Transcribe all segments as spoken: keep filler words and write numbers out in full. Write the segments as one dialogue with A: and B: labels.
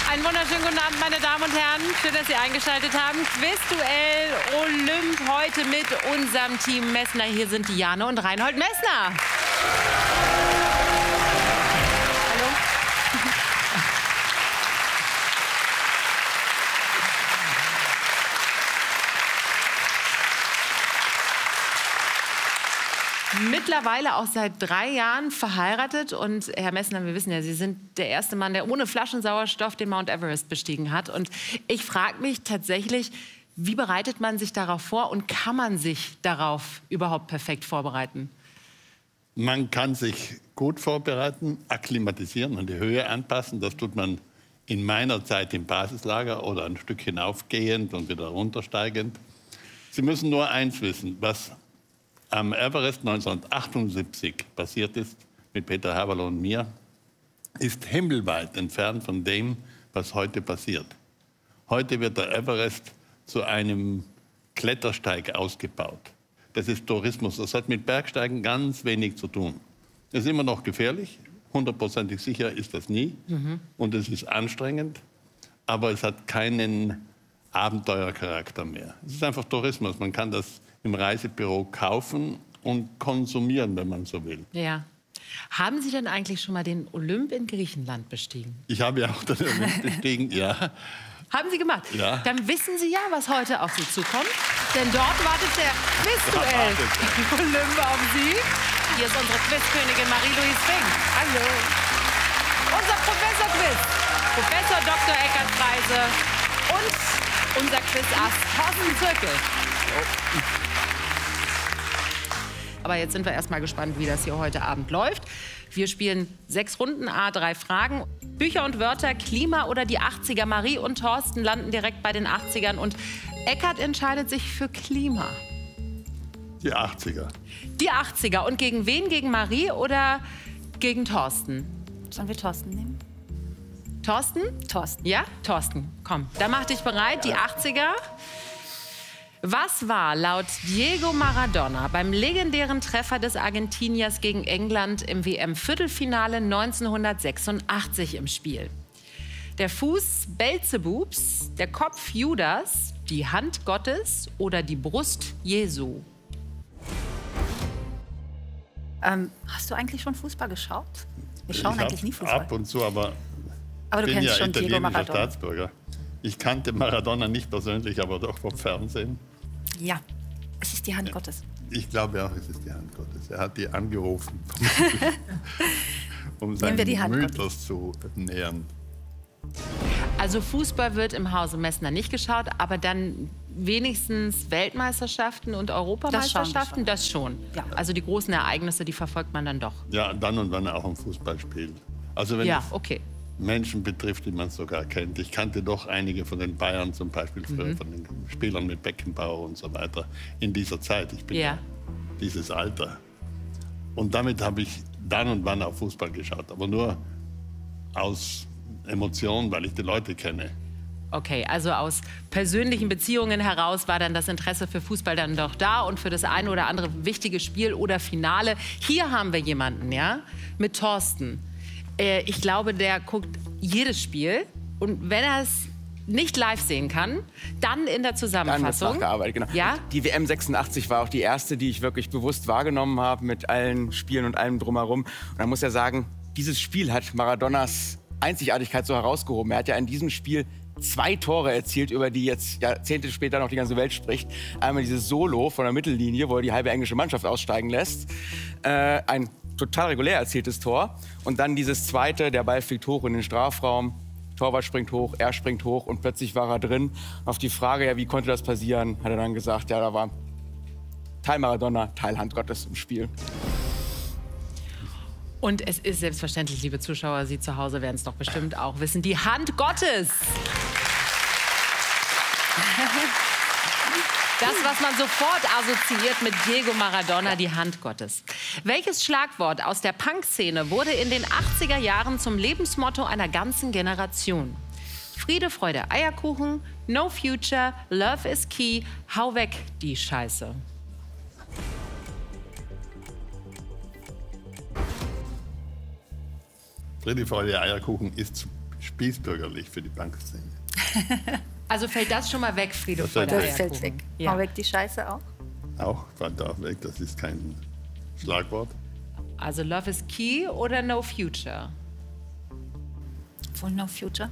A: Einen wunderschönen guten Abend, meine Damen und Herren. Schön, dass Sie eingeschaltet haben. Quizduell Olymp heute mit unserem Team Messner. Hier sind Diane und Reinhold Messner. Hallo. Mittlerweile auch seit drei Jahren verheiratet. Und Herr Messner, wir wissen ja, Sie sind der erste Mann, der ohne Flaschensauerstoff den Mount Everest bestiegen hat. Und ich frage mich tatsächlich, wie bereitet man sich darauf vor und kann man sich darauf überhaupt perfekt vorbereiten?
B: Man kann sich gut vorbereiten, akklimatisieren und die Höhe anpassen. Das tut man in meiner Zeit im Basislager oder ein Stück hinaufgehend und wieder runtersteigend. Sie müssen nur eins wissen, was am Everest neunzehnhundertachtundsiebzig passiert ist, mit Peter Haberl und mir, ist himmelweit entfernt von dem, was heute passiert. Heute wird der Everest zu einem Klettersteig ausgebaut. Das ist Tourismus. Das hat mit Bergsteigen ganz wenig zu tun. Es ist immer noch gefährlich. Hundertprozentig sicher ist das nie. Mhm. Und es ist anstrengend. Aber es hat keinen Abenteuercharakter mehr. Es ist einfach Tourismus. Man kann das im Reisebüro kaufen und konsumieren, wenn man so will.
A: Ja. Haben Sie denn eigentlich schon mal den Olymp in Griechenland bestiegen?
B: Ich habe ja auch den Olymp bestiegen, ja.
A: Haben Sie gemacht?
B: Ja.
A: Dann wissen Sie ja, was heute auf Sie zukommt. Denn dort wartet der Quizduell Olymp auf Sie. Hier ist unsere Quizkönigin Marie-Louise Fink. Hallo. Unser Professor-Quiz, Professor Doktor Eckhard Preise und unser Quizass Thorsten Zirkel. Aber jetzt sind wir erst mal gespannt, wie das hier heute Abend läuft. Wir spielen sechs Runden, a drei Fragen. Bücher und Wörter, Klima oder die achtziger. Marie und Thorsten landen direkt bei den achtzigern. Und Eckhard entscheidet sich für Klima.
B: Die achtziger.
A: Die achtziger. Und gegen wen? Gegen Marie oder gegen Thorsten?
C: Sollen wir Thorsten nehmen?
A: Thorsten?
C: Thorsten.
A: Ja? Thorsten, komm. Dann mach dich bereit. Die achtziger. Was war laut Diego Maradona beim legendären Treffer des Argentiniers gegen England im W M-Viertelfinale neunzehnhundertsechsundachtzig im Spiel? Der Fuß Belzebubs, der Kopf Judas, die Hand Gottes oder die Brust Jesu?
C: Ähm, hast du eigentlich schon Fußball geschaut? Wir schauen
B: ich
C: eigentlich nie Fußball.
B: Ab und zu, aber,
C: aber du
B: ich bin
C: kennst
B: ja
C: schon Diego
B: italienischer
C: Maradona.
B: Staatsbürger. Ich kannte Maradona nicht persönlich, aber doch vom Fernsehen.
C: Ja, es ist die Hand Gottes.
B: Ich glaube auch, es ist die Hand Gottes. Er hat die angerufen, um seinen Mythos zu nähern.
A: Also Fußball wird im Hause Messner nicht geschaut, aber dann wenigstens Weltmeisterschaften und Europameisterschaften, das schon. Das schon. Ja. Also die großen Ereignisse, die verfolgt man dann doch.
B: Ja, dann und wann auch im Fußballspiel. Also wenn
A: ja, okay.
B: Menschen betrifft, die man sogar kennt. Ich kannte doch einige von den Bayern zum Beispiel, mhm. von den Spielern mit Beckenbauer und so weiter in dieser Zeit. Ich bin ja dieses Alter. Und damit habe ich dann und wann auf Fußball geschaut, aber nur aus Emotionen, weil ich die Leute kenne.
A: Okay, also aus persönlichen Beziehungen heraus war dann das Interesse für Fußball dann doch da und für das eine oder andere wichtige Spiel oder Finale. Hier haben wir jemanden, ja, mit Thorsten. Ich glaube, der guckt jedes Spiel und wenn er es nicht live sehen kann, dann in der Zusammenfassung.
D: Dann nachgearbeitet, genau.
A: Ja?
D: Die W M sechsundachtzig war auch die erste, die ich wirklich bewusst wahrgenommen habe mit allen Spielen und allem drumherum. Und man muss ja sagen, dieses Spiel hat Maradonas Einzigartigkeit so herausgehoben. Er hat ja in diesem Spiel zwei Tore erzielt, über die jetzt Jahrzehnte später noch die ganze Welt spricht. Einmal dieses Solo von der Mittellinie, wo er die halbe englische Mannschaft aussteigen lässt. Äh, ein total regulär erzieltes Tor. Und dann dieses zweite, der Ball fliegt hoch in den Strafraum. Torwart springt hoch, er springt hoch und plötzlich war er drin. Auf die Frage, ja, wie konnte das passieren, hat er dann gesagt, ja, da war Teil Maradona, Teil Hand Gottes im Spiel.
A: Und es ist selbstverständlich, liebe Zuschauer, Sie zu Hause werden es doch bestimmt auch wissen, die Hand Gottes. Das, was man sofort assoziiert mit Diego Maradona, die Hand Gottes. Welches Schlagwort aus der Punk-Szene wurde in den achtziger Jahren zum Lebensmotto einer ganzen Generation? Friede, Freude, Eierkuchen, No Future, Love is Key, hau weg die Scheiße.
B: Friede, Freude, Eierkuchen ist spießbürgerlich für die Punkszene.
A: Also fällt das schon mal weg, Friede
B: Das
A: vor
B: fällt
A: der
B: weg.
C: Das fällt
A: Eierkuchen.
C: weg.
A: Ja.
C: Hau weg die Scheiße auch.
B: Auch fällt auch weg, das ist kein Schlagwort.
A: Also Love is Key oder No Future?
C: Wohl No Future.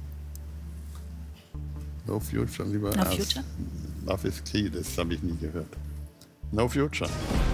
B: No Future, lieber
C: No
B: als
C: Future?
B: Love is Key, das habe ich nie gehört. No Future.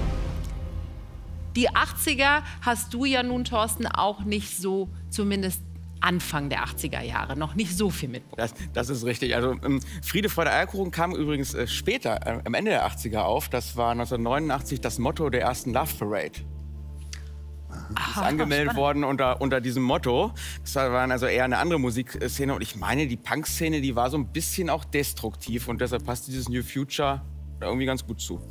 A: Die achtziger hast du ja nun, Thorsten, auch nicht so, zumindest Anfang der achtziger Jahre, noch nicht so viel mitbekommen.
D: Das, das ist richtig. Also ähm, Friede vor der Eierkuchen kam übrigens äh, später, äh, am Ende der achtziger auf. Das war neunzehnhundertneunundachtzig das Motto der ersten Love Parade. Ist angemeldet worden unter, unter diesem Motto. Das war also eher eine andere Musikszene. Und ich meine, die Punk-Szene, die war so ein bisschen auch destruktiv. Und deshalb passt dieses New Future da irgendwie ganz gut zu.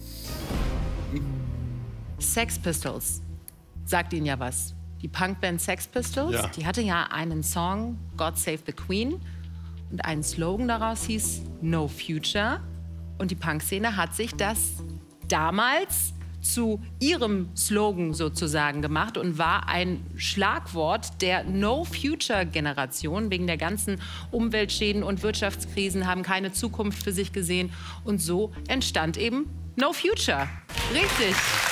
A: Sex Pistols, sagt Ihnen ja was. Die Punkband Sex Pistols,
B: Ja.
A: die hatte ja einen Song, God Save the Queen. Und ein Slogan daraus hieß No Future. Und die Punkszene hat sich das damals zu ihrem Slogan sozusagen gemacht und war ein Schlagwort der No-Future-Generation. Wegen der ganzen Umweltschäden und Wirtschaftskrisen haben keine Zukunft für sich gesehen. Und so entstand eben No Future. Richtig.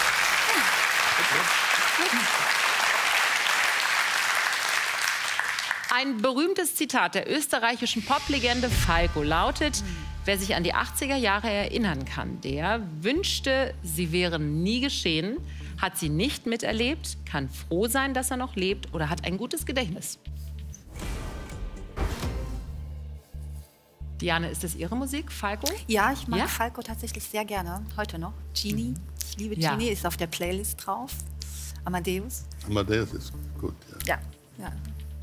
A: Ein berühmtes Zitat der österreichischen Poplegende Falco lautet: Wer sich an die achtziger Jahre erinnern kann, der wünschte, sie wären nie geschehen, hat sie nicht miterlebt, kann froh sein, dass er noch lebt oder hat ein gutes Gedächtnis. Diane, ist das Ihre Musik, Falco?
C: Ja, ich mag
A: Ja?
C: Falco tatsächlich sehr gerne. Heute noch. Genie. Ich liebe
A: Ja.
C: Genie, ist auf der Playlist drauf. Amadeus.
B: Amadeus ist gut, ja.
C: Ja. ja.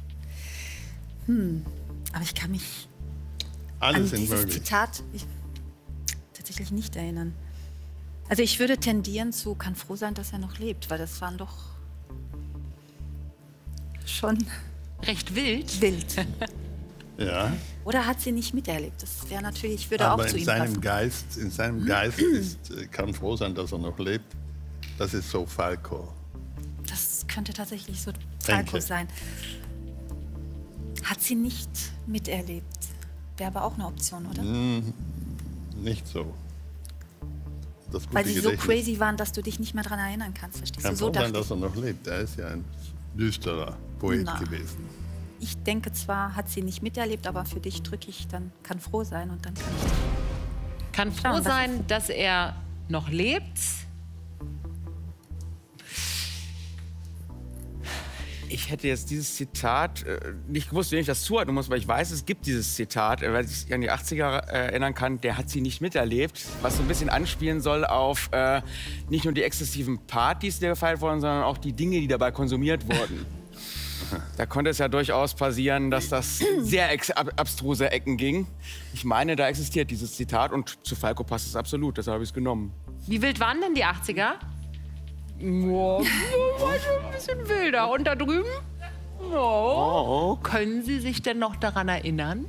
C: Hm. Aber ich kann mich
B: Alles
C: an
B: sind
C: dieses
B: möglich.
C: Zitat ich, tatsächlich nicht erinnern. Also ich würde tendieren zu, kann froh sein, dass er noch lebt, weil das waren doch schon
A: Recht wild.
C: wild.
B: Ja,
C: Oder hat sie nicht miterlebt? Das wäre natürlich, würde
B: aber
C: auch zu
B: in
C: ihm
B: seinem
C: passen.
B: Geist, in seinem Geist ist, äh, kann froh sein, dass er noch lebt. Das ist so Falco.
C: Das könnte tatsächlich so Falco
B: Denke.
C: sein. Hat sie nicht miterlebt. Wäre aber auch eine Option, oder?
B: Nicht so. Das gute
C: Weil sie so
B: Gedächtnis
C: crazy waren, dass du dich nicht mehr daran erinnern kannst. Verstehst
B: kann
C: du? So
B: froh sein,
C: dachte
B: dass er noch lebt. Er ist ja ein düsterer Poet
C: Na.
B: gewesen.
C: ich. Ich denke zwar, hat sie nicht miterlebt, aber für dich drücke ich dann, kann froh sein und dann kann ich dich.
A: Kann froh
C: Schauen, was
A: sein, dass er noch lebt.
D: Ich hätte jetzt dieses Zitat äh, nicht gewusst, wie ich das zuordnen muss, weil ich weiß, es gibt dieses Zitat, äh, weil ich mich an die achtziger äh, erinnern kann, der hat sie nicht miterlebt, was so ein bisschen anspielen soll auf äh, nicht nur die exzessiven Partys, die gefeiert wurden, sondern auch die Dinge, die dabei konsumiert wurden. Da konnte es ja durchaus passieren, dass das sehr ex ab abstruse Ecken ging. Ich meine, da existiert dieses Zitat und zu Falco passt es absolut, deshalb habe ich es genommen.
A: Wie wild waren denn die achtziger? Ja, war schon ein bisschen wilder. Und da drüben? Oh. Können Sie sich denn noch daran erinnern?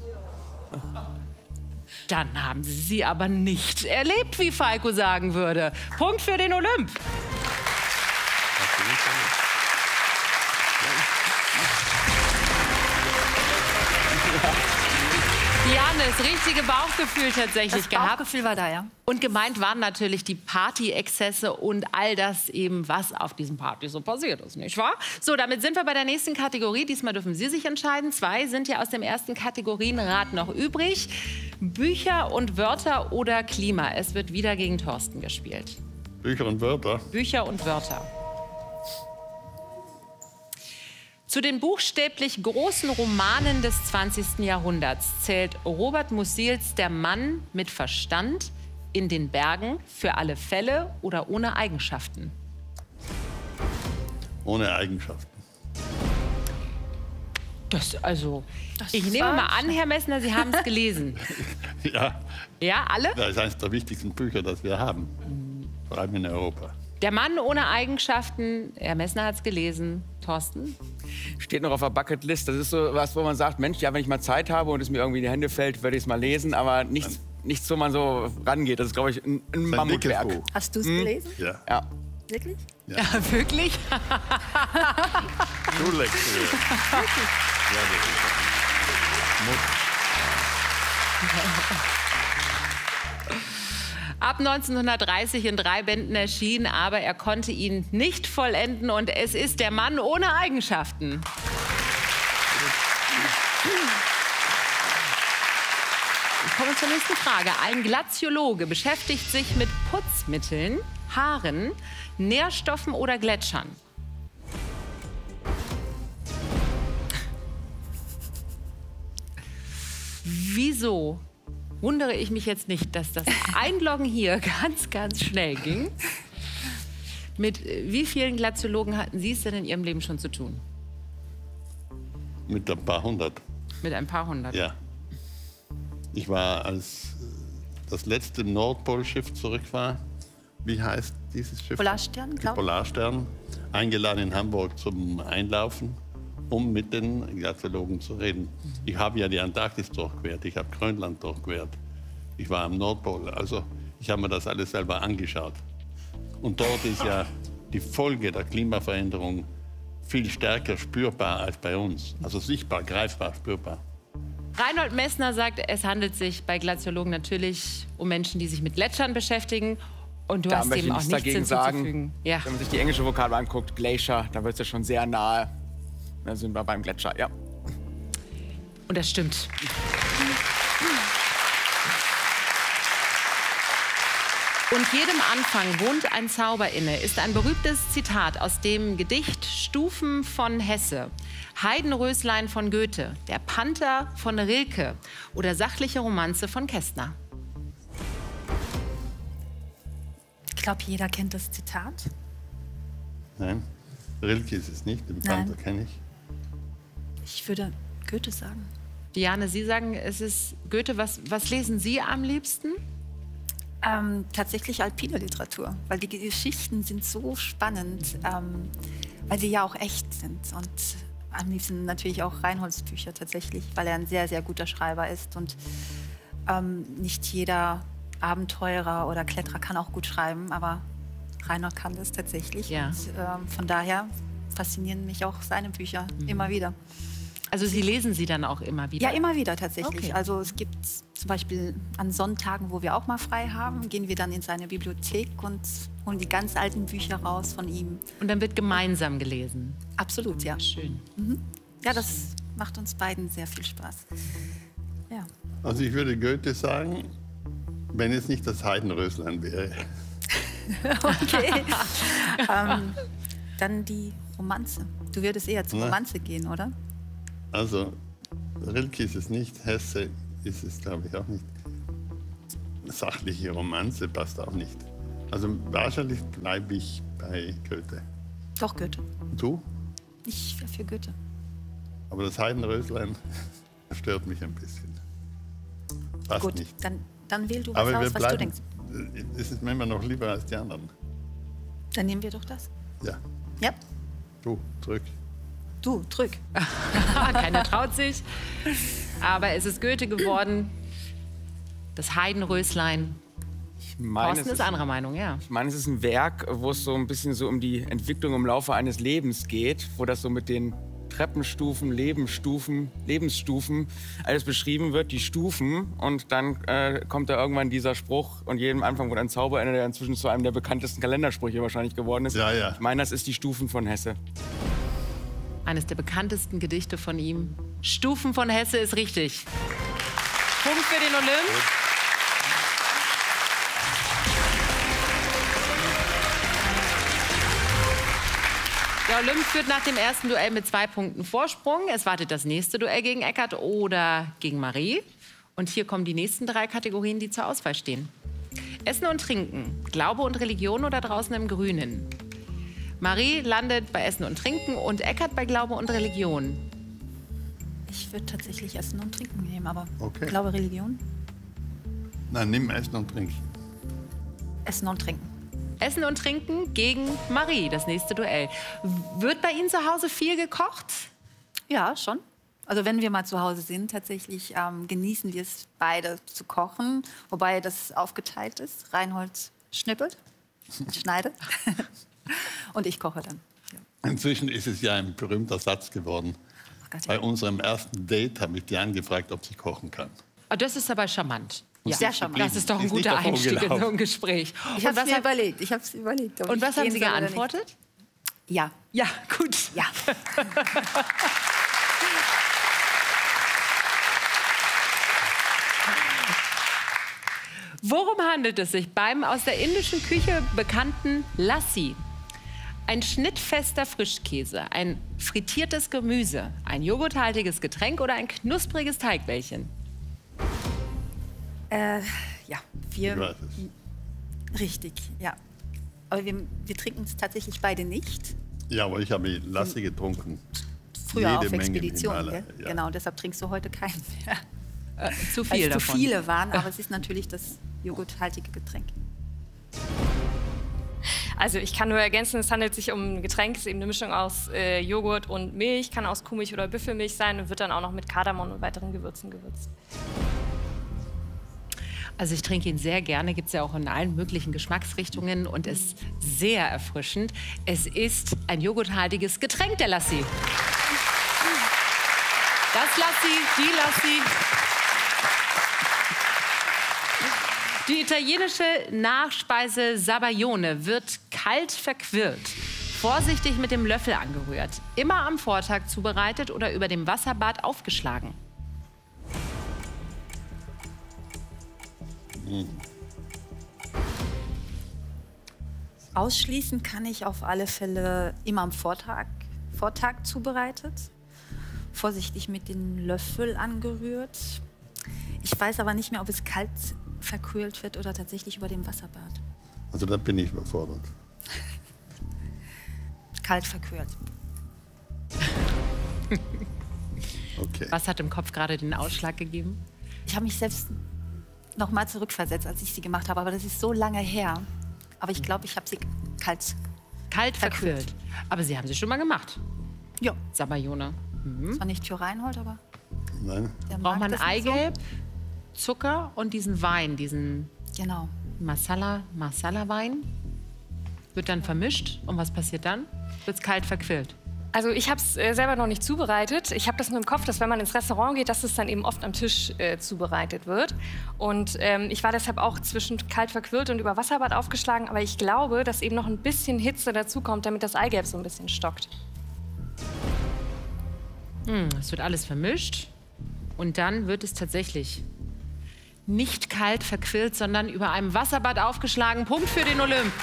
A: Dann haben Sie sie aber nicht erlebt, wie Falco sagen würde. Punkt für den Olymp. Diane, das richtige Bauchgefühl tatsächlich
C: Das
A: gehabt.
C: Bauchgefühl war da, ja.
A: Und gemeint waren natürlich die Party-Exzesse und all das eben, was auf diesen Partys so passiert ist, nicht wahr? So, damit sind wir bei der nächsten Kategorie. Diesmal dürfen Sie sich entscheiden. Zwei sind ja aus dem ersten Kategorienrat noch übrig. Bücher und Wörter oder Klima. Es wird wieder gegen Thorsten gespielt.
B: Bücher und Wörter.
A: Bücher und Wörter. Zu den buchstäblich großen Romanen des zwanzigsten Jahrhunderts zählt Robert Mussils Der Mann mit Verstand in den Bergen für alle Fälle oder ohne Eigenschaften.
B: Ohne Eigenschaften.
A: Das, also,
C: Das
A: ich nehme
C: war-
A: mal an, Herr Messner, Sie haben es gelesen.
B: Ja,
A: Ja, alle?
B: das ist eines der wichtigsten Bücher, das wir haben. Vor allem in Europa.
A: Der Mann ohne Eigenschaften, Herr Messner hat es gelesen. Thorsten?
D: Steht noch auf der Bucketlist. Das ist so was, wo man sagt, Mensch, ja, wenn ich mal Zeit habe und es mir irgendwie in die Hände fällt, werde ich es mal lesen. Aber nichts, nichts, wo man so rangeht. Das ist, glaube ich, ein, ein
B: Ein dickes
D: Mammutwerk.
B: Buch.
C: Hast du es gelesen?
B: Ja.
D: Ja.
C: Wirklich?
A: Ja, wirklich?
B: Schullektüre.
A: Ab neunzehnhundertdreißig in drei Bänden erschienen, aber er konnte ihn nicht vollenden und es ist der Mann ohne Eigenschaften. Ich komme zur nächsten Frage. Ein Glaziologe beschäftigt sich mit Putzmitteln, Haaren, Nährstoffen oder Gletschern. Wieso wundere ich mich jetzt nicht, dass das Einloggen hier ganz, ganz schnell ging? Mit wie vielen Glaziologen hatten Sie es denn in Ihrem Leben schon zu tun?
B: Mit ein paar hundert.
A: Mit ein paar hundert?
B: Ja. Ich war, als das letzte Nordpolschiff zurück war, wie heißt dieses Schiff?
C: Polarstern, glaube ich.
B: Polarstern, eingeladen in Hamburg zum Einlaufen, um mit den Glaziologen zu reden. Ich habe ja die Antarktis durchquert, ich habe Grönland durchquert, ich war am Nordpol, also ich habe mir das alles selber angeschaut. Und dort ist ja die Folge der Klimaveränderung viel stärker spürbar als bei uns, also sichtbar, greifbar, spürbar.
A: Reinhold Messner sagt, es handelt sich bei Glaziologen natürlich um Menschen, die sich mit Gletschern beschäftigen. Und du
D: Da
A: hast
D: möchte
A: dem
D: ich
A: auch
D: nichts
A: nichts
D: dagegen
A: hinzuzufügen.
D: sagen.
A: Ja.
D: Wenn man sich die englische Vokabel anguckt, Glacier, da wird es ja schon sehr nahe. Da sind wir beim Gletscher, ja.
A: Und das stimmt. Und jedem Anfang wohnt ein Zauber inne, ist ein berühmtes Zitat aus dem Gedicht Stufen von Hesse, Heidenröslein von Goethe, Der Panther von Rilke oder Sachliche Romanze von Kästner.
C: Ich glaube, jeder kennt das Zitat.
B: Nein, Rilke ist es nicht, den Panther kenne ich.
C: Ich würde Goethe sagen.
A: Diane, Sie sagen, es ist Goethe. Was, was lesen Sie am liebsten?
C: Ähm, tatsächlich alpine Literatur, weil die Geschichten sind so spannend, ähm, weil sie ja auch echt sind. Und am liebsten natürlich auch Reinholds Bücher tatsächlich, weil er ein sehr, sehr guter Schreiber ist. Und ähm, nicht jeder Abenteurer oder Kletterer kann auch gut schreiben, aber Reinhold kann das tatsächlich.
A: Ja.
C: Und ähm, von daher faszinieren mich auch seine Bücher mhm. immer wieder.
A: Also Sie lesen sie dann auch immer wieder?
C: Ja, immer wieder tatsächlich.
A: Okay.
C: Also es gibt zum Beispiel an Sonntagen, wo wir auch mal frei haben, gehen wir dann in seine Bibliothek und holen die ganz alten Bücher raus von ihm.
A: Und dann wird gemeinsam gelesen?
C: Absolut, ja.
A: Schön.
C: Mhm. Ja, das macht uns beiden sehr viel Spaß. Ja.
B: Also ich würde Goethe sagen, wenn es nicht das Heidenröslein wäre.
C: Okay. ähm, dann die Romanze. Du würdest eher zur
B: Na.
C: Romanze gehen, oder?
B: Also Rilke ist es nicht, Hesse ist es, glaube ich, auch nicht. Sachliche Romanze passt auch nicht. Also wahrscheinlich bleibe ich bei Goethe.
C: Doch, Goethe.
B: Du?
C: Ich wäre für Goethe.
B: Aber das Heidenröslein stört mich ein bisschen. Passt
C: Gut,
B: nicht.
C: dann, dann wähl du was
B: Aber wir
C: aus, was du
B: bleiben,
C: denkst.
B: es ist mir immer noch lieber als die anderen.
C: Dann nehmen wir doch das.
B: Ja,
C: Ja,
B: du, zurück.
C: du, drück.
A: Keiner traut sich. Aber es ist Goethe geworden. Das Heidenröslein.
D: Ich meine,
A: Thorsten
D: es
A: ist
D: ist,
A: anderer Meinung, ja.
D: ich meine, es ist ein Werk, wo es so ein bisschen so um die Entwicklung im Laufe eines Lebens geht, wo das so mit den Treppenstufen, Lebensstufen, Lebensstufen alles beschrieben wird, die Stufen. Und dann äh, kommt da irgendwann dieser Spruch und jedem Anfang wurde ein Zauberende, der inzwischen zu einem der bekanntesten Kalendersprüche wahrscheinlich geworden ist.
B: Ja, ja.
D: Ich meine, das ist die Stufen von Hesse.
A: Eines der bekanntesten Gedichte von ihm. Stufen von Hesse ist richtig. Punkt für den Olymp. Der Olymp führt nach dem ersten Duell mit zwei Punkten Vorsprung. Es wartet das nächste Duell gegen Eckart oder gegen Marie. Und hier kommen die nächsten drei Kategorien, die zur Auswahl stehen. Essen und Trinken, Glaube und Religion oder draußen im Grünen. Marie landet bei Essen und Trinken und Eckart bei Glaube und Religion.
C: Ich würde tatsächlich Essen und Trinken nehmen, aber
B: Okay.
C: Glaube, Religion?
B: Nein, nimm Essen und Trinken.
C: Essen und Trinken.
A: Essen und Trinken gegen Marie, das nächste Duell. Wird bei Ihnen zu Hause viel gekocht?
C: Ja, schon. Also wenn wir mal zu Hause sind, tatsächlich ähm, genießen wir es beide zu kochen, wobei das aufgeteilt ist. Reinhold schnippelt, schneidet und ich koche dann. Ja.
B: Inzwischen ist es ja ein berühmter Satz geworden.
C: Gott.
B: Bei unserem ersten Date habe ich die angefragt, ob sie kochen kann.
A: Oh, das ist aber charmant.
C: Ja. Sehr charmant.
A: Das ist doch ein
B: Ist nicht
A: guter
B: davon
A: Einstieg in
B: gelaufen.
A: so ein Gespräch.
C: Ich
A: Und
C: habe
A: was,
C: mir
A: hat,
C: überlegt. Ich habe überlegt. ob
A: und
C: ich
A: was haben
C: gehen
A: Sie
C: soll oder
A: geantwortet?
C: nicht. Ja.
A: Ja, gut.
C: Ja.
A: Worum handelt es sich beim aus der indischen Küche bekannten Lassi? Ein schnittfester Frischkäse, ein frittiertes Gemüse, ein joghurthaltiges Getränk oder ein knuspriges Teigbällchen?
C: Äh, ja, wir.
B: Ich weiß es.
C: Richtig, ja. Aber wir, wir trinken es tatsächlich beide nicht.
B: Ja, aber ich habe Lassi getrunken.
C: Früher
B: Jede
C: auf
B: Menge im
C: Expeditionen.
B: Himalaya,
C: Gell?
B: ja.
C: Genau, deshalb trinkst du heute keinen mehr.
A: Äh, zu
C: Weil
A: viel
C: es
A: davon.
C: zu viele waren, aber es ist natürlich das joghurthaltige Getränk.
E: Also ich kann nur ergänzen, es handelt sich um ein Getränk, es ist eben eine Mischung aus äh, Joghurt und Milch, kann aus Kuhmilch oder Büffelmilch sein und wird dann auch noch mit Kardamom und weiteren Gewürzen gewürzt.
A: Also ich trinke ihn sehr gerne, gibt es ja auch in allen möglichen Geschmacksrichtungen und ist sehr erfrischend. Es ist ein joghurthaltiges Getränk, der Lassi. Das Lassi, die Lassi. Die italienische Nachspeise Sabaglione wird kalt verquirlt, vorsichtig mit dem Löffel angerührt, immer am Vortag zubereitet oder über dem Wasserbad aufgeschlagen.
C: Ausschließen kann ich auf alle Fälle immer am Vortag, Vortag zubereitet, vorsichtig mit dem Löffel angerührt. Ich weiß aber nicht mehr, ob es kalt verkühlt wird oder tatsächlich über dem Wasserbad.
B: Also da bin ich überfordert.
C: Kalt verkühlt.
B: Okay.
A: Was hat im Kopf gerade den Ausschlag gegeben?
C: Ich habe mich selbst noch mal zurückversetzt, als ich sie gemacht habe, aber das ist so lange her. Aber ich glaube, ich habe sie kalt.
A: Kalt
C: Verquirlt.
A: verquirlt. Aber Sie haben sie schon mal gemacht,
C: Ja,
A: Sabaglione.
C: zwar nicht für Reinhold, aber
B: Nein?
C: der
A: Braucht
C: mag
A: man
C: das nicht
A: Eigelb, Zucker und diesen Wein, diesen
C: So. Genau.
A: Masala, Masala-Wein. Wird dann vermischt und was passiert dann? Wird es kalt verquirlt.
E: Also ich habe es äh, selber noch nicht zubereitet. Ich habe das nur im Kopf, dass wenn man ins Restaurant geht, dass es dann eben oft am Tisch äh, zubereitet wird. Und ähm, ich war deshalb auch zwischen kalt verquirlt und über Wasserbad aufgeschlagen. Aber ich glaube, dass eben noch ein bisschen Hitze dazukommt, damit das Eigelb so ein bisschen stockt.
A: Hm, es wird alles vermischt und dann wird es tatsächlich nicht kalt verquirlt, sondern über einem Wasserbad aufgeschlagen. Punkt für den Olymp.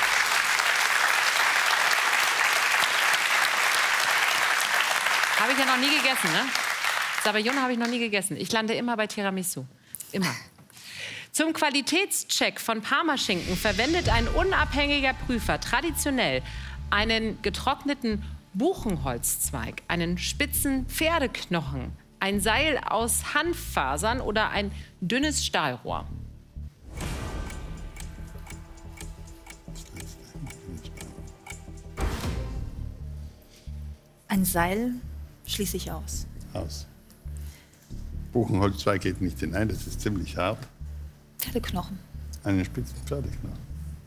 A: Habe ich ja noch nie gegessen, ne? Sabaglione habe ich noch nie gegessen. Ich lande immer bei Tiramisu. Immer. Zum Qualitätscheck von Parmaschinken verwendet ein unabhängiger Prüfer traditionell einen getrockneten Buchenholzzweig, einen spitzen Pferdeknochen, ein Seil aus Hanffasern oder ein dünnes Stahlrohr.
C: Ein Seil schließe ich aus.
B: Aus. Buchenholzzweig geht nicht hinein, das ist ziemlich hart.
C: Pferdeknochen.
B: Einen spitzen Pferdeknochen.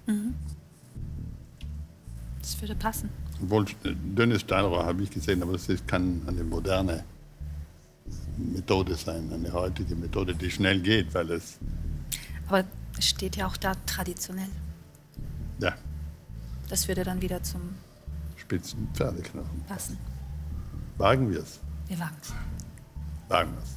C: Das würde passen.
B: Obwohl, äh, dünnes Stahlrohr habe ich gesehen, aber das ist, kann eine moderne Methode sein, eine heutige Methode, die schnell geht, weil es,
C: Aber es steht ja auch da traditionell.
B: ja,
C: Das würde dann wieder zum
B: spitzen Pferdeknochen.
C: Passen.
B: Wagen wir es.
C: Wir wagen es.
B: Wagen wir es.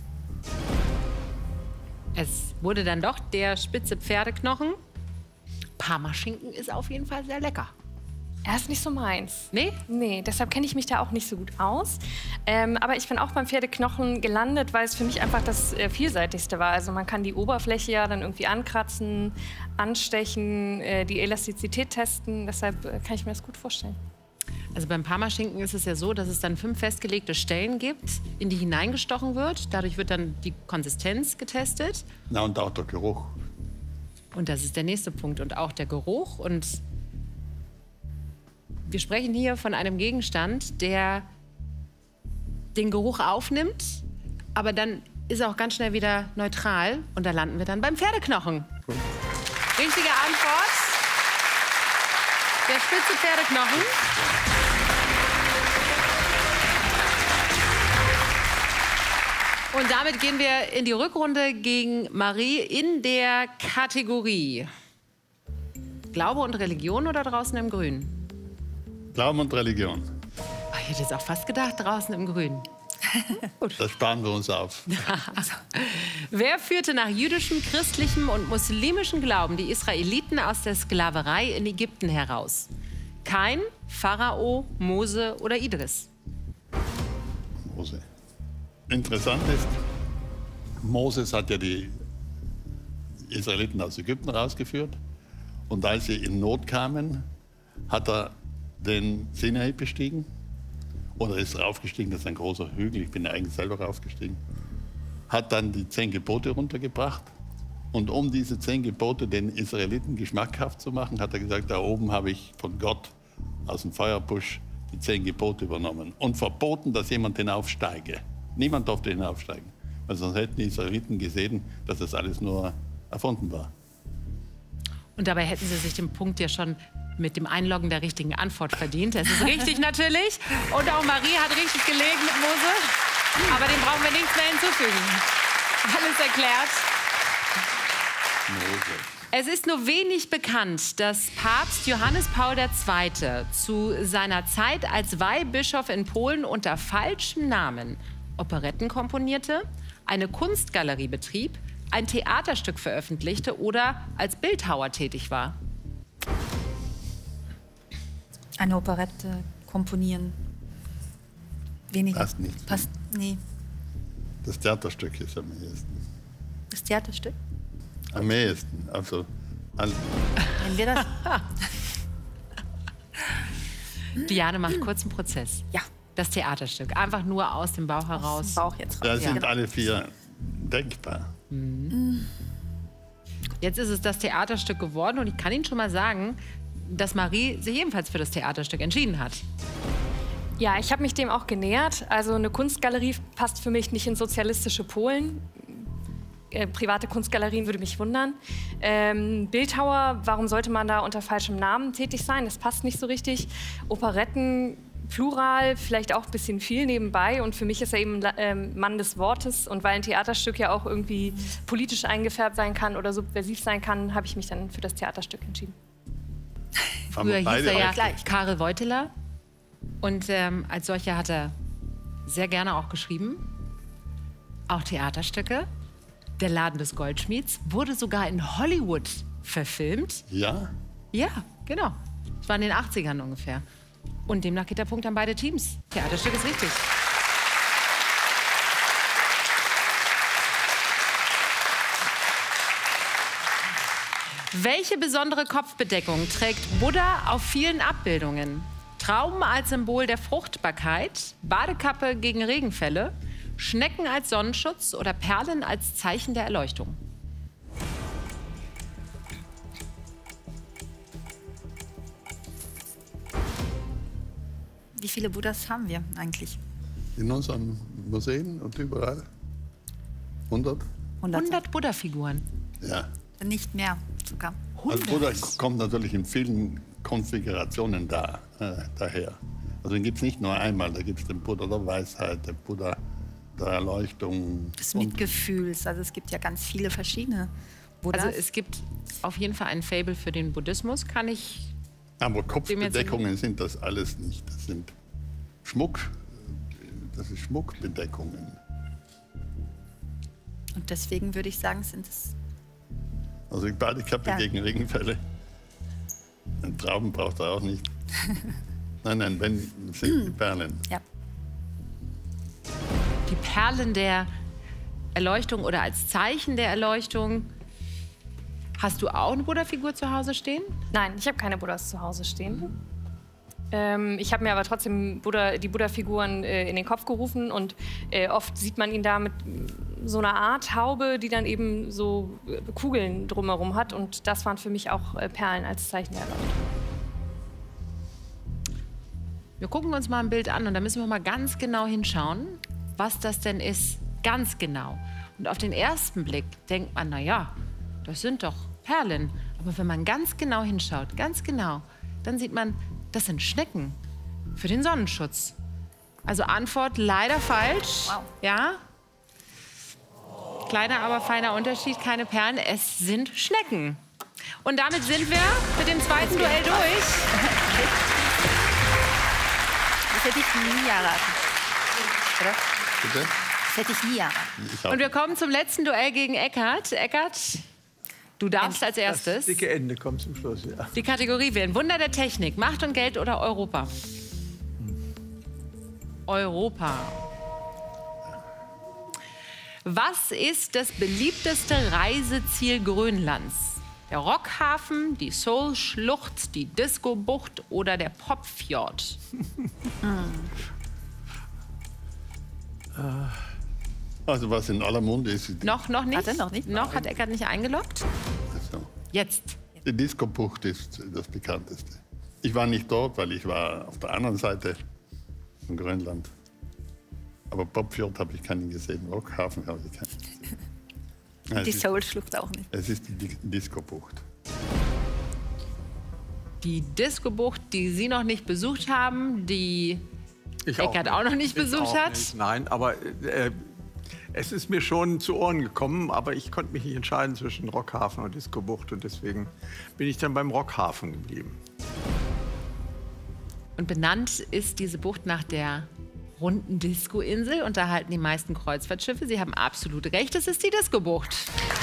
A: Es wurde dann doch der spitze Pferdeknochen. Parmaschinken ist auf jeden Fall sehr lecker.
E: Er ist nicht so meins.
A: Nee?
E: Nee, deshalb kenne ich mich da auch nicht so gut aus. Ähm, aber ich bin auch beim Pferdeknochen gelandet, weil es für mich einfach das äh, vielseitigste war. Also man kann die Oberfläche ja dann irgendwie ankratzen, anstechen, äh, die Elastizität testen. Deshalb äh, kann ich mir das gut vorstellen.
A: Also beim Parmaschinken ist es ja so, dass es dann fünf festgelegte Stellen gibt, in die hineingestochen wird. Dadurch wird dann die Konsistenz getestet.
B: Na, und auch der Geruch.
A: Und das ist der nächste Punkt. Und auch der Geruch. Und wir sprechen hier von einem Gegenstand, der den Geruch aufnimmt, aber dann ist er auch ganz schnell wieder neutral. Und da landen wir dann beim Pferdeknochen. Richtige Antwort. Der spitze Pferdeknochen. Und damit gehen wir in die Rückrunde gegen Marie in der Kategorie Glaube und Religion oder draußen im Grün?
B: Glauben und Religion.
A: Oh, ich hätte jetzt auch fast gedacht, draußen im Grün.
B: Das sparen wir uns auf.
A: Wer führte nach jüdischem, christlichem und muslimischem Glauben die Israeliten aus der Sklaverei in Ägypten heraus? Kain, Pharao, Mose oder Idris?
B: Mose. Interessant ist, Moses hat ja die Israeliten aus Ägypten rausgeführt. Und als sie in Not kamen, hat er den Sinai bestiegen. Oder ist raufgestiegen, das ist ein großer Hügel, ich bin ja eigentlich selber raufgestiegen. Hat dann die zehn Gebote runtergebracht. Und um diese zehn Gebote den Israeliten geschmackhaft zu machen, hat er gesagt, da oben habe ich von Gott aus dem Feuerbusch die zehn Gebote übernommen. Und verboten, dass jemand hinaufsteige. Niemand durfte hinaufsteigen. Weil sonst hätten die Israeliten gesehen, dass das alles nur erfunden war.
A: Und dabei hätten Sie sich den Punkt ja schon mit dem Einloggen der richtigen Antwort verdient. Das ist richtig natürlich. Und auch Marie hat richtig gelegen mit Mose. Aber dem brauchen wir nichts mehr hinzufügen. Alles erklärt.
B: Mose.
A: Es ist nur wenig bekannt, dass Papst Johannes Paul der Zweite. zu seiner Zeit als Weihbischof in Polen unter falschem Namen Operetten komponierte, eine Kunstgalerie betrieb, ein Theaterstück veröffentlichte oder als Bildhauer tätig war.
C: Eine Operette komponieren. Weniger.
B: Passt nicht.
C: Passt, nee.
B: Das Theaterstück ist am ehesten.
C: Das Theaterstück?
B: Am ehesten. Also, an
C: Wenn wir das...
A: Diane macht kurz einen Prozess.
C: Ja.
A: Das Theaterstück. Einfach nur aus dem Bauch
C: Aus
A: heraus.
C: dem Bauch jetzt raus.
B: da sind
C: Ja.
B: alle vier denkbar.
A: Jetzt ist es das Theaterstück geworden und ich kann Ihnen schon mal sagen, dass Marie sich ebenfalls für das Theaterstück entschieden hat.
E: Ja, ich habe mich dem auch genähert. Also eine Kunstgalerie passt für mich nicht in sozialistische Polen. Äh, private Kunstgalerien würde mich wundern. Ähm, Bildhauer, warum sollte man da unter falschem Namen tätig sein? Das passt nicht so richtig. Operetten, Plural, vielleicht auch ein bisschen viel nebenbei. Und für mich ist er eben ähm, Mann des Wortes. Und weil ein Theaterstück ja auch irgendwie politisch eingefärbt sein kann oder subversiv sein kann, habe ich mich dann für das Theaterstück entschieden.
B: Haben
A: Früher
B: wir
A: hieß
B: beide
A: er ja
B: auch gleich.
A: Karel Wojtyla. Und ähm, als solcher hat er sehr gerne auch geschrieben. Auch Theaterstücke. Der Laden des Goldschmieds wurde sogar in Hollywood verfilmt.
B: Ja?
A: Ja, genau. Das war in den achtzigern ungefähr. Und demnach geht der Punkt an beide Teams. Theaterstück ist richtig. Welche besondere Kopfbedeckung trägt Buddha auf vielen Abbildungen? Trauben als Symbol der Fruchtbarkeit, Badekappe gegen Regenfälle, Schnecken als Sonnenschutz oder Perlen als Zeichen der Erleuchtung?
C: Wie viele Buddhas haben wir eigentlich?
B: In unseren Museen und überall? hundert?
C: Hunderte.
A: hundert Buddha-Figuren.
B: Ja.
C: Nicht mehr sogar.
B: Also Buddha kommt natürlich in vielen Konfigurationen da, äh, daher. Also den gibt es nicht nur einmal, da gibt es den Buddha der Weisheit, den Buddha der Erleuchtung.
C: Des
B: und
C: Mitgefühls. Also es gibt ja ganz viele verschiedene Buddhas.
A: Also es gibt auf jeden Fall ein Faible für den Buddhismus, kann ich...
B: Aber Kopfbedeckungen sind das alles nicht. Das sind Schmuck, das ist Schmuckbedeckungen.
C: Und deswegen würde ich sagen, sind es...
B: Also die Badekappe
C: Ja.
B: gegen Regenfälle. Ein Trauben braucht er auch nicht. Nein, nein, wenn, sind die Perlen.
C: Ja.
A: Die Perlen der Erleuchtung oder als Zeichen der Erleuchtung. Hast du auch eine Buddha-Figur zu Hause stehen?
E: Nein, ich habe keine Buddhas zu Hause stehen. Ähm, ich habe mir aber trotzdem Buddha, die Buddha-Figuren äh, in den Kopf gerufen und äh, oft sieht man ihn da mit so einer Art Haube, die dann eben so äh, Kugeln drumherum hat und das waren für mich auch äh, Perlen als Zeichen der Erleuchtung.
A: Wir gucken uns mal ein Bild an und da müssen wir mal ganz genau hinschauen, was das denn ist. Ganz genau. Und auf den ersten Blick denkt man, na ja, das sind doch Perlen. Aber wenn man ganz genau hinschaut, ganz genau, dann sieht man, das sind Schnecken für den Sonnenschutz. Also Antwort leider falsch.
C: Wow.
A: Ja? Kleiner, aber feiner Unterschied, keine Perlen, es sind Schnecken. Und damit sind wir mit dem zweiten Duell durch.
C: Das hätte ich nie erraten. Oder?
B: Bitte?
C: Das hätte ich nie erraten.
B: Ich auch.
A: Und wir kommen zum letzten Duell gegen Eckart. Eckart, du darfst als erstes
F: Das dicke Ende kommt zum Schluss, ja.
A: die Kategorie wählen. Wunder der Technik, Macht und Geld oder Europa? Europa. Was ist das beliebteste Reiseziel Grönlands? Der Rockhafen, die Seoul-Schlucht, die Disco-Bucht oder der Popfjord?
B: Also was in aller Munde ist, die,
A: Noch, noch nicht?
C: Hat er noch nicht?
A: Noch hat Eckart nicht eingeloggt?
B: also,
A: Jetzt.
B: die Disco-Bucht ist das bekannteste. Ich war nicht dort, weil ich war auf der anderen Seite von Grönland. Aber Popfjord habe ich keinen gesehen, Rockhafen habe ich keinen gesehen. Ja,
C: Die
B: es ist-
C: Seoul-Schlucht auch nicht.
B: Es ist die Di- Disco-Bucht.
A: Die Disco-Bucht, die Sie noch nicht besucht haben, die
F: Ich
A: Eckart auch noch nicht
F: Ich
A: besucht
F: auch
A: hat?
F: nicht, nein, aber äh, es ist mir schon zu Ohren gekommen, aber ich konnte mich nicht entscheiden zwischen Rockhafen und Disco-Bucht und deswegen bin ich dann beim Rockhafen geblieben.
A: Und benannt ist diese Bucht nach der runden Disco-Insel. Und da halten die meisten Kreuzfahrtschiffe. Sie haben absolut recht, es ist die Disco-Bucht.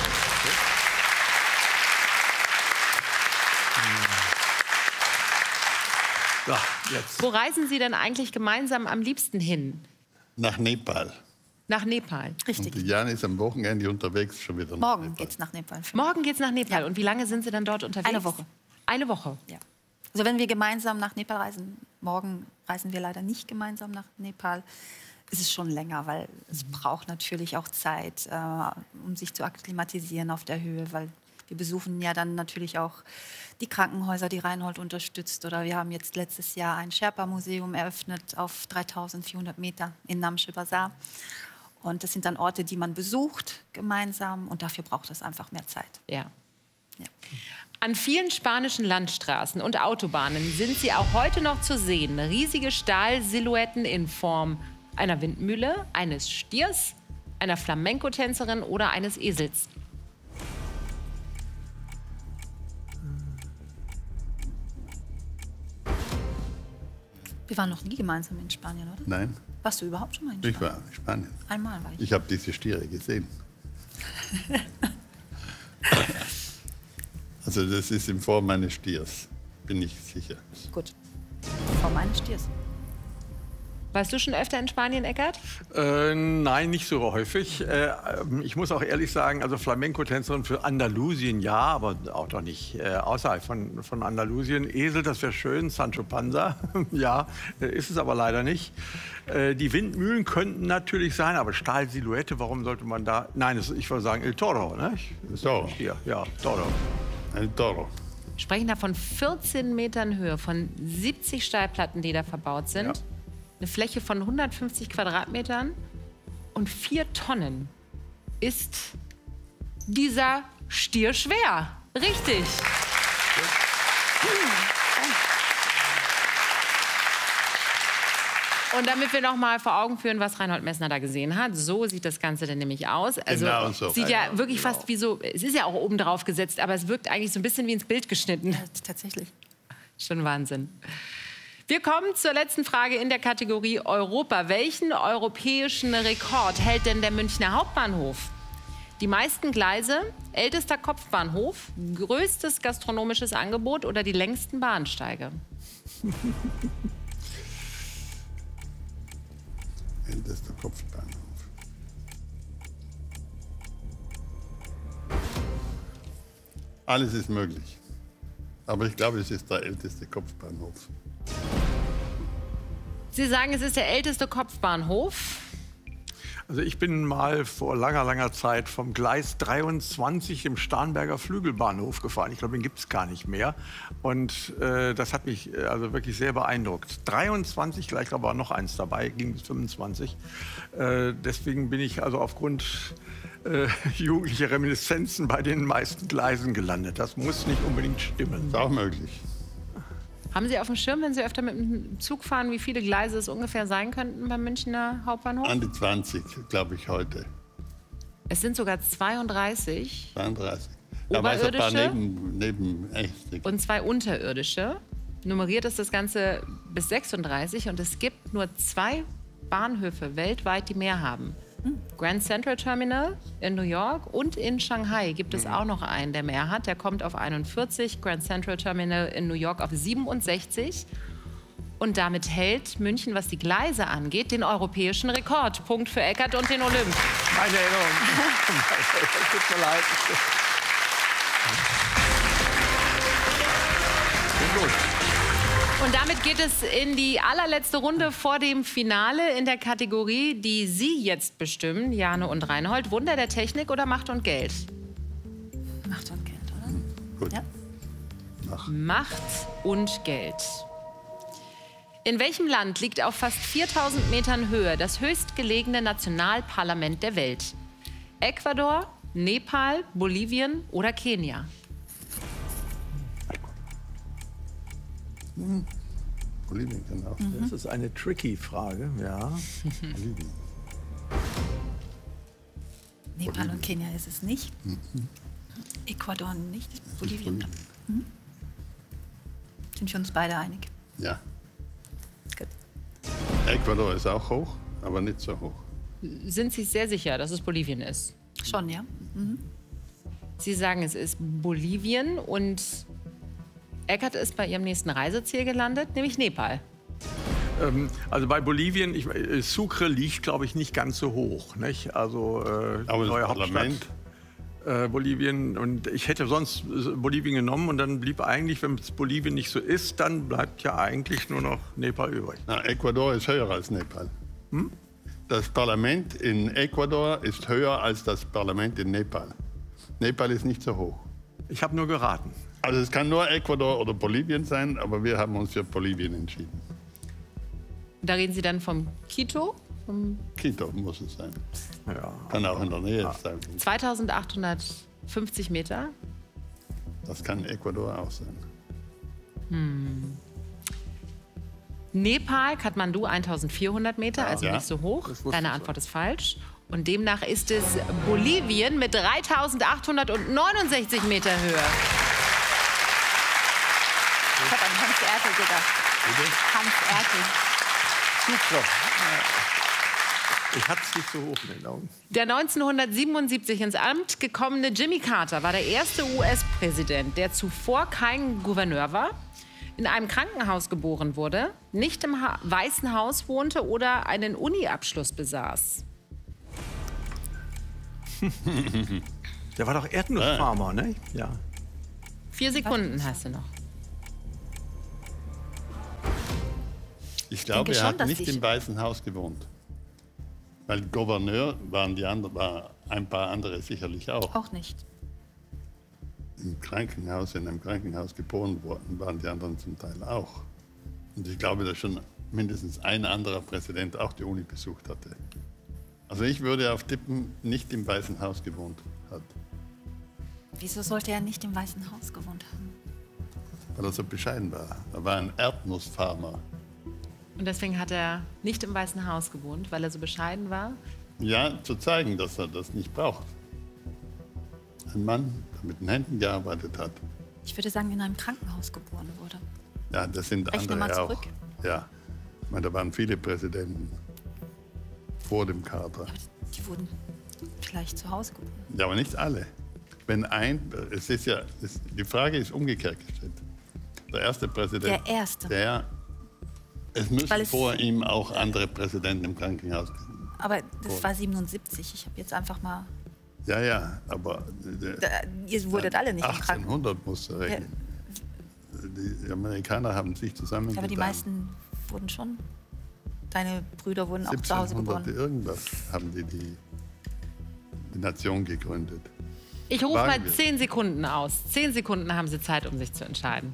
F: So, jetzt.
A: Wo reisen Sie denn eigentlich gemeinsam am liebsten hin?
B: Nach Nepal.
A: Nach Nepal.
B: Und
C: Richtig.
B: die Jan ist am Wochenende unterwegs schon wieder. nach
C: Morgen
B: Nepal.
C: geht's nach Nepal.
A: Morgen geht's nach Nepal.
C: Ja.
A: Und wie lange sind Sie dann dort unterwegs?
C: Eine Woche.
A: Eine Woche.
C: Ja. Also wenn wir gemeinsam nach Nepal reisen, morgen reisen wir leider nicht gemeinsam nach Nepal, ist es schon länger, weil es braucht natürlich auch Zeit, äh, um sich zu akklimatisieren auf der Höhe, weil wir besuchen ja dann natürlich auch die Krankenhäuser, die Reinhold unterstützt. Oder wir haben jetzt letztes Jahr ein Sherpa-Museum eröffnet auf dreitausendvierhundert Meter in Namche Bazaar. Und das sind dann Orte, die man besucht gemeinsam und dafür braucht es einfach mehr Zeit.
A: Ja.
C: Ja.
A: An vielen spanischen Landstraßen und Autobahnen sind sie auch heute noch zu sehen. Riesige Stahlsilhouetten in Form einer Windmühle, eines Stiers, einer Flamenco-Tänzerin oder eines Esels.
C: Wir waren noch nie gemeinsam in Spanien, oder?
B: Nein,
C: Warst du überhaupt schon mal in
B: ich
C: Spanien?
B: war in Spanien.
C: Einmal war ich.
B: Ich habe diese Stiere gesehen. Also das ist in Form eines Stiers, bin ich sicher.
C: Gut. Vor meines Stiers.
A: Warst du schon öfter in Spanien, Eckart?
F: Äh, nein, nicht so häufig. Äh, ähm, ich muss auch ehrlich sagen, also Flamenco-Tänzerin für Andalusien ja, aber auch doch nicht äh, außerhalb von, von Andalusien. Esel, das wäre schön, Sancho Panza, ja, äh, ist es aber leider nicht. Äh, die Windmühlen könnten natürlich sein, aber Stahlsilhouette, warum sollte man da... Nein, das, ich würde sagen El Toro, ne? Ich, das ist
B: Toro.
F: ein Stier. Ja, Toro.
B: Ein Toro.
A: Wir sprechen da von vierzehn Metern Höhe, von siebzig Steilplatten, die da verbaut sind.
F: Ja.
A: Eine Fläche von hundertfünfzig Quadratmetern und vier Tonnen ist dieser Stier schwer. Richtig. Und damit wir noch mal vor Augen führen, was Reinhold Messner da gesehen hat, so sieht das Ganze denn nämlich aus. Also
B: Genau so.
A: sieht ja wirklich fast wie so, es ist ja auch oben drauf gesetzt, aber es wirkt eigentlich so ein bisschen wie ins Bild geschnitten.
C: Ja, tatsächlich.
A: Schon Wahnsinn. Wir kommen zur letzten Frage in der Kategorie Europa. Welchen europäischen Rekord hält denn der Münchner Hauptbahnhof? Die meisten Gleise, ältester Kopfbahnhof, größtes gastronomisches Angebot oder die längsten Bahnsteige?
B: Ältester Kopfbahnhof. Alles ist möglich. Aber ich glaube, es ist der älteste Kopfbahnhof.
A: Sie sagen, es ist der älteste Kopfbahnhof.
F: Also ich bin mal vor langer, langer Zeit vom Gleis dreiundzwanzig im Starnberger Flügelbahnhof gefahren. Ich glaube, den gibt es gar nicht mehr. Und äh, das hat mich äh, also wirklich sehr beeindruckt. dreiundzwanzig, gleich glaube ich, war noch eins dabei, ging bis fünfundzwanzig. Äh, deswegen bin ich also aufgrund äh, jugendlicher Reminiszenzen bei den meisten Gleisen gelandet. Das muss nicht unbedingt stimmen.
B: Ist auch möglich.
A: Haben Sie auf dem Schirm, wenn Sie öfter mit dem Zug fahren, wie viele Gleise es ungefähr sein könnten beim Münchner Hauptbahnhof?
B: An die zwanzig, glaube ich, heute.
A: Es sind sogar zweiunddreißig.
B: zweiunddreißig. Da war es ein paar
A: Oberirdische
B: neben, neben echt.
A: und zwei unterirdische. Nummeriert ist das Ganze bis sechsunddreißig und es gibt nur zwei Bahnhöfe weltweit, die mehr haben. Grand Central Terminal in New York und in Shanghai gibt es auch noch einen, der mehr hat. Der kommt auf einundvierzig, Grand Central Terminal in New York auf siebenundsechzig. Und damit hält München, was die Gleise angeht, den europäischen Rekord. Punkt für Eckert und den Olymp.
F: Meine Erinnerung. Tut mir leid. Gut.
A: Und damit geht es in die allerletzte Runde vor dem Finale in der Kategorie, die Sie jetzt bestimmen, Jane und Reinhold. Wunder der Technik oder Macht und Geld?
C: Macht und Geld, oder?
B: Gut.
C: Ja.
A: Macht und Geld. In welchem Land liegt auf fast viertausend Metern Höhe das höchstgelegene Nationalparlament der Welt? Ecuador, Nepal, Bolivien oder Kenia?
B: Bolivien kann auch.
F: Das ist eine tricky Frage, ja.
B: Bolivien.
C: Nepal und Kenia ist es nicht. Ecuador nicht. Bolivien. Mhm. Sind wir uns beide einig?
B: Ja.
C: Gut.
B: Ecuador ist auch hoch, aber nicht so hoch.
A: Sind Sie sehr sicher, dass es Bolivien ist?
C: Schon, ja. Mhm.
A: Sie sagen, es ist Bolivien und Eckert ist bei Ihrem nächsten Reiseziel gelandet, nämlich Nepal.
F: Ähm, also bei Bolivien, ich, äh, Sucre liegt, glaube ich, nicht ganz so hoch. Nicht? Also äh,
B: Aber das
F: neue
B: Parlament.
F: Hauptstadt äh, Bolivien. Und ich hätte sonst äh, Bolivien genommen und dann blieb eigentlich, wenn es Bolivien nicht so ist, dann bleibt ja eigentlich nur noch Nepal übrig.
B: Na, Ecuador ist höher als Nepal. Hm? Das Parlament in Ecuador ist höher als das Parlament in Nepal. Nepal ist nicht so hoch.
F: Ich habe nur geraten.
B: Also es kann nur Ecuador oder Bolivien sein, aber wir haben uns für Bolivien entschieden.
A: Da reden Sie dann vom Quito, vom
B: Quito muss es sein.
F: Ja.
B: Kann auch in der Nähe sein.
A: zweitausendachthundertfünfzig Meter.
B: Das kann Ecuador auch sein.
A: Nepal, Kathmandu eintausendvierhundert Meter, also
B: Ja.
A: nicht so hoch.
F: Das wusste
A: Deine
F: ich
A: Antwort ist falsch. Und demnach ist es Bolivien mit dreitausendachthundertneunundsechzig Meter Höhe.
C: Ich habe an Hans Ertel gedacht. Hans Ertel.
F: Ich hatte es nicht so hoch in den Augen.
A: Der neunzehnhundertsiebenundsiebzig ins Amt gekommene Jimmy Carter war der erste U S-Präsident, der zuvor kein Gouverneur war, in einem Krankenhaus geboren wurde, nicht im ha Weißen Haus wohnte oder einen Uni-Abschluss besaß.
F: Der war doch Erdnussfarmer, ne? Ja.
A: Vier Sekunden hast du noch.
B: Ich glaube,
C: denke
B: er
C: schon,
B: hat
C: dass
B: nicht
C: ich-
B: im Weißen Haus gewohnt. Weil Gouverneur waren die anderen, war ein paar andere sicherlich auch.
C: Auch nicht.
B: Im Krankenhaus, in einem Krankenhaus geboren worden, waren die anderen zum Teil auch. Und ich glaube, dass schon mindestens ein anderer Präsident auch die Uni besucht hatte. Also ich würde auf Tippen nicht im Weißen Haus gewohnt hat,
C: Wieso sollte er nicht im Weißen Haus gewohnt haben?
B: weil er so bescheiden war. Er war ein Erdnussfarmer.
A: Und deswegen hat er nicht im Weißen Haus gewohnt, weil er so bescheiden war.
B: Ja, zu zeigen, dass er das nicht braucht. Ein Mann, der mit den Händen gearbeitet hat.
C: Ich würde sagen, in einem Krankenhaus geboren wurde.
B: Ja, das sind
C: Rechne mal
B: andere auch.
C: zurück.
B: Ja, ich meine, da waren viele Präsidenten vor dem Carter.
C: Aber die wurden vielleicht zu Hause geboren.
B: Ja, aber nicht alle. Wenn ein, es ist ja, es, die Frage ist umgekehrt gestellt. Der erste Präsident.
C: Der erste.
B: Der, es müssen
C: Weil es-
B: vor ihm auch andere Präsidenten im Krankenhaus.
C: Aber das war siebenundsiebzig. Ich habe jetzt einfach mal.
B: Ja, ja, aber der,
C: Da, ihr wurdet alle nicht im Krankenhaus.
B: achtzehnhundert musst du rechnen. Die Amerikaner haben sich zusammengetan.
C: Aber die meisten wurden schon. Deine Brüder wurden auch zu Hause
B: siebzehnhundert
C: geboren.
B: irgendwas haben die, die die Nation gegründet.
A: Ich rufe
B: Fragen
A: mal
B: wir.
A: zehn Sekunden aus. Zehn Sekunden haben Sie Zeit, um sich zu entscheiden.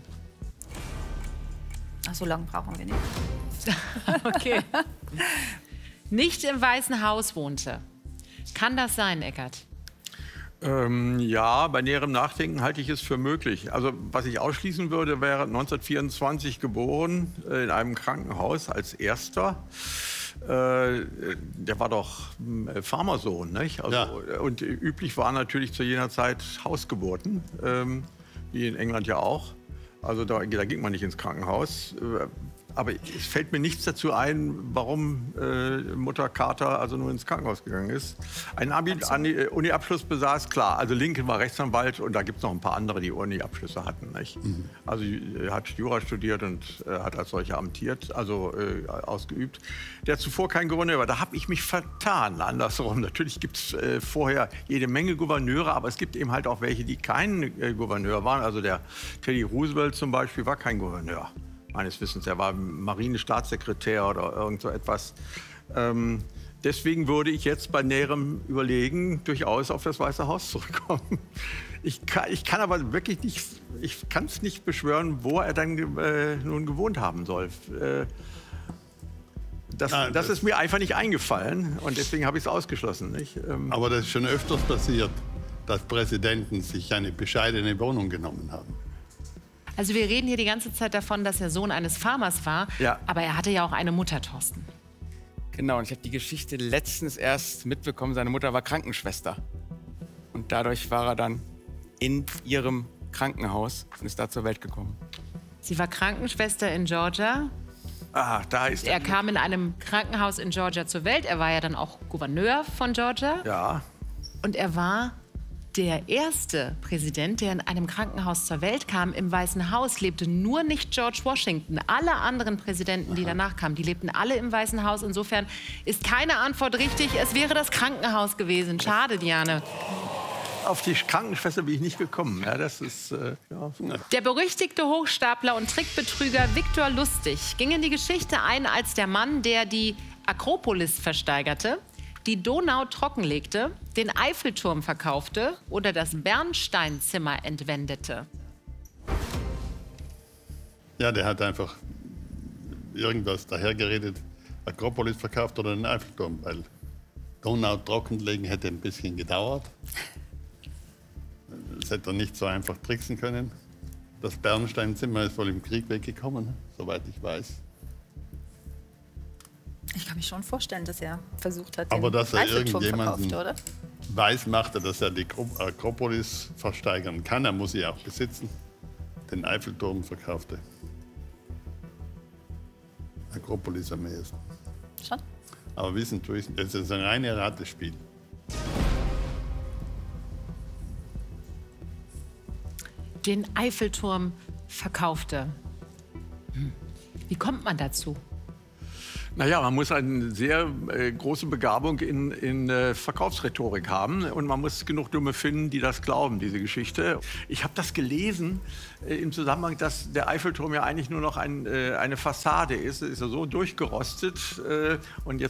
C: Ach, so lange brauchen wir nicht.
A: Okay. Nicht im Weißen Haus wohnte. Kann das sein, Eckert?
F: Ähm, ja, bei näherem Nachdenken halte ich es für möglich. Also was ich ausschließen würde, wäre neunzehnhundertvierundzwanzig geboren, äh, in einem Krankenhaus als Erster. Äh, der war doch äh, Farmersohn, nicht? Also,
B: Ja.
F: Und üblich waren natürlich zu jener Zeit Hausgeburten, ähm, wie in England ja auch. Also da, da ging man nicht ins Krankenhaus. Äh, aber es fällt mir nichts dazu ein, warum äh, Mutter Carter also nur ins Krankenhaus gegangen ist. Ein Abi, Ani- Uni-Abschluss besaß, klar. Also Lincoln war Rechtsanwalt und da gibt es noch ein paar andere, die Uni-Abschlüsse hatten. Nicht? Mhm. Also er hat Jura studiert und äh, hat als solcher amtiert, also äh, ausgeübt. Der zuvor kein Gouverneur war. Da habe ich mich vertan, andersrum. Natürlich gibt es äh, vorher jede Menge Gouverneure, aber es gibt eben halt auch welche, die kein äh, Gouverneur waren. Also der Teddy Roosevelt zum Beispiel war kein Gouverneur. Meines Wissens, er war Marinestaatssekretär oder irgend so etwas. Ähm, deswegen würde ich jetzt bei näherem Überlegen durchaus auf das Weiße Haus zurückkommen. Ich kann, ich kann aber wirklich nicht, ich kann es nicht beschwören, wo er dann äh, nun gewohnt haben soll. Äh, das,
B: Ah,
F: das
B: das-
F: ist mir einfach nicht eingefallen und deswegen habe ich es ausgeschlossen. Nicht? Ähm,
B: Aber das ist schon öfters passiert, dass Präsidenten sich eine bescheidene Wohnung genommen haben.
A: Also wir reden hier die ganze Zeit davon, dass er Sohn eines Farmers war,
F: Ja.
A: aber er hatte ja auch eine Mutter, Thorsten.
D: Genau, und ich habe die Geschichte letztens erst mitbekommen. Seine Mutter war Krankenschwester. Und dadurch war er dann in ihrem Krankenhaus und ist da zur Welt gekommen.
A: Sie war Krankenschwester in Georgia.
F: ah, da ist
A: Er kam in einem Krankenhaus in Georgia zur Welt. Er war ja dann auch Gouverneur von Georgia.
F: Ja,
A: Und er war der erste Präsident, der in einem Krankenhaus zur Welt kam. Im Weißen Haus lebte nur nicht George Washington. Alle anderen Präsidenten, die danach kamen, die lebten alle im Weißen Haus. Insofern ist keine Antwort richtig. Es wäre das Krankenhaus gewesen. Schade, Diane.
F: auf die Krankenschwester bin ich nicht gekommen. Ja, das ist, äh, ja.
A: Der berüchtigte Hochstapler und Trickbetrüger Viktor Lustig ging in die Geschichte ein als der Mann, der die Akropolis versteigerte, die Donau trockenlegte, den Eiffelturm verkaufte oder das Bernsteinzimmer entwendete.
B: Ja, der hat einfach irgendwas dahergeredet, Akropolis verkauft oder den Eiffelturm, weil Donau trockenlegen hätte ein bisschen gedauert. Das hätte er nicht so einfach tricksen können. Das Bernsteinzimmer ist wohl im Krieg weggekommen, soweit ich weiß.
C: Ich kann mich schon vorstellen, dass er versucht hat,
B: Aber
C: den
B: dass er
C: Eiffelturm
B: irgendjemanden
C: verkauft, oder?
B: weiß machte, dass er die Akro- Akropolis versteigern kann, er muss sie auch besitzen, den Eiffelturm verkaufte. Akropolis am ehesten.
C: Schon?
B: Aber wissen tue ich, es ist ein reines Ratespiel.
A: Den Eiffelturm verkaufte. Hm. Wie kommt man dazu?
F: Naja, man muss eine sehr äh, große Begabung in, in äh, Verkaufsrhetorik haben und man muss genug Dumme finden, die das glauben, diese Geschichte. Ich habe das gelesen äh, im Zusammenhang, dass der Eiffelturm ja eigentlich nur noch ein, äh, eine Fassade ist. Es ist ja so durchgerostet äh, und jetzt